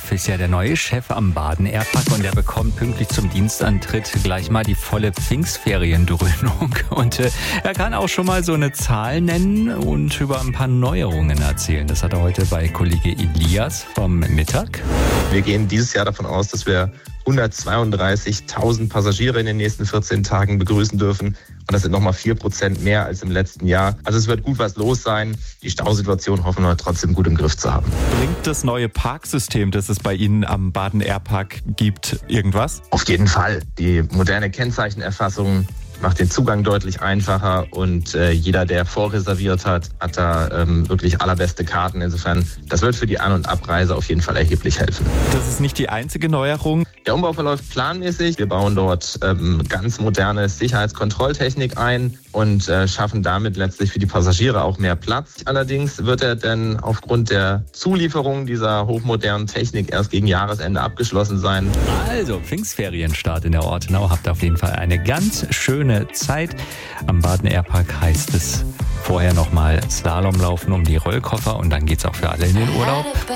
Wolf ist ja der neue Chef am Baden Airpark und der bekommt pünktlich zum Dienstantritt gleich mal die volle Pfingstferiendröhnung. Und er kann auch schon mal so eine Zahl nennen und über ein paar Neuerungen erzählen. Das hat er heute bei Kollege Elias vom Mittag. Wir gehen dieses Jahr davon aus, dass wir 132.000 Passagiere in den nächsten 14 Tagen begrüßen dürfen. Und das sind nochmal 4% mehr als im letzten Jahr. Also es wird gut was los sein. Die Stausituation hoffen wir trotzdem gut im Griff zu haben. Bringt das neue Parksystem, das es bei Ihnen am Baden Airpark gibt, irgendwas? Auf jeden Fall. Die moderne Kennzeichenerfassung macht den Zugang deutlich einfacher und jeder, der vorreserviert hat, hat da wirklich allerbeste Karten. Insofern, das wird für die An- und Abreise auf jeden Fall erheblich helfen. Das ist nicht die einzige Neuerung. Der Umbau verläuft planmäßig. Wir bauen dort ganz moderne Sicherheitskontrolltechnik ein und schaffen damit letztlich für die Passagiere auch mehr Platz. Allerdings wird er dann aufgrund der Zulieferung dieser hochmodernen Technik erst gegen Jahresende abgeschlossen sein. Also Pfingstferienstart in der Ortenau. Habt auf jeden Fall eine ganz schöne Zeit. Am Baden Airpark heißt es vorher nochmal Slalom laufen um die Rollkoffer und dann geht's auch für alle in den Urlaub.